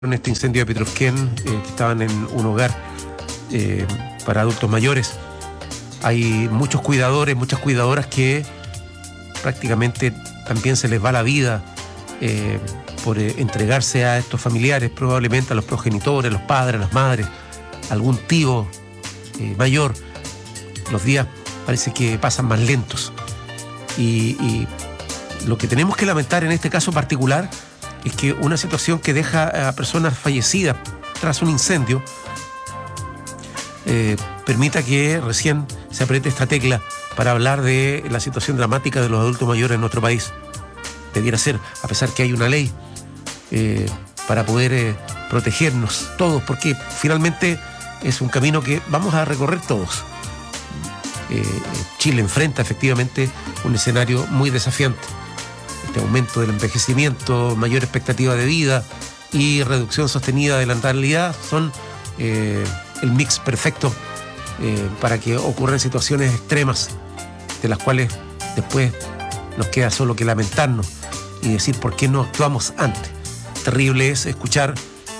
en este incendio de Petrofquén, que estaban en un hogar para adultos mayores. Hay muchos cuidadores, muchas cuidadoras que prácticamente también se les va la vida por entregarse a estos familiares, probablemente a los progenitores, los padres, las madres, algún tío mayor. Los días parece que pasan más lentos. Y lo que tenemos que lamentar en este caso particular es que una situación que deja a personas fallecidas tras un incendio permita que recién se apriete esta tecla para hablar de la situación dramática de los adultos mayores en nuestro país. Debiera ser, a pesar que hay una ley para poder protegernos todos, porque finalmente es un camino que vamos a recorrer todos. Chile enfrenta efectivamente un escenario muy desafiante. Este aumento del envejecimiento, mayor expectativa de vida y reducción sostenida de la natalidad son el mix perfecto para que ocurran situaciones extremas de las cuales después nos queda solo que lamentarnos y decir por qué no actuamos antes. Terrible es escuchar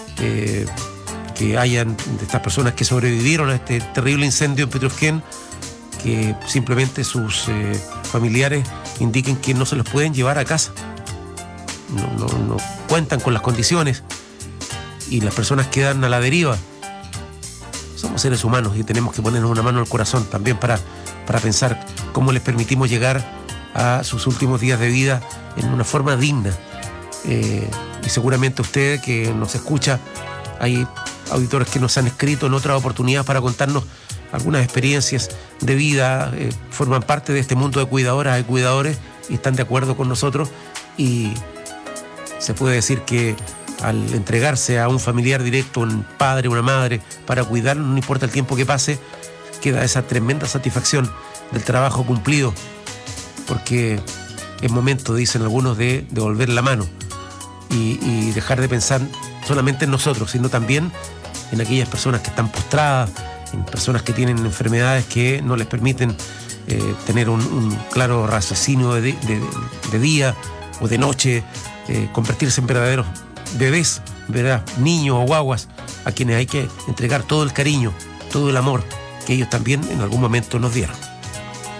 que hayan de estas personas que sobrevivieron a este terrible incendio en Petrofquén, que simplemente sus familiares indiquen que no se los pueden llevar a casa. No cuentan con las condiciones y las personas quedan a la deriva. Somos seres humanos y tenemos que ponernos una mano al corazón también para pensar cómo les permitimos llegar a sus últimos días de vida en una forma digna. Y seguramente usted que nos escucha, hay auditores que nos han escrito en otras oportunidades para contarnos algunas experiencias de vida, forman parte de este mundo de cuidadoras y cuidadores y están de acuerdo con nosotros, y se puede decir que al entregarse a un familiar directo, un padre, una madre, para cuidarlo, no importa el tiempo que pase, queda esa tremenda satisfacción del trabajo cumplido, porque es momento, dicen algunos, de devolver la mano y dejar de pensar solamente en nosotros, sino también en aquellas personas que están postradas, en personas que tienen enfermedades que no les permiten tener un claro raciocinio de día o de noche, convertirse en verdaderos bebés, ¿verdad? Niños o guaguas, a quienes hay que entregar todo el cariño, todo el amor que ellos también en algún momento nos dieron.